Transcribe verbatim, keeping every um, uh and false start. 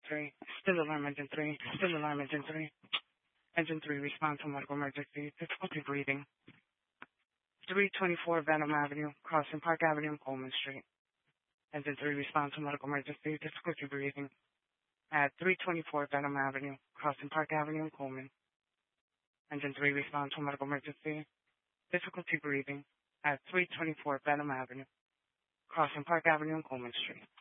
three. Still alarm engine three. Still alarm engine three. Engine three, respond to medical emergency. Difficulty breathing. three twenty-four Benham Avenue, crossing Park Avenue and Coleman Street. Engine three, respond to medical emergency. Difficulty breathing. At three twenty-four Benham Avenue, crossing Park Avenue and Coleman. Engine three, respond to medical emergency. Difficulty breathing. At three twenty-four Benham Avenue, crossing Park Avenue and Coleman Street.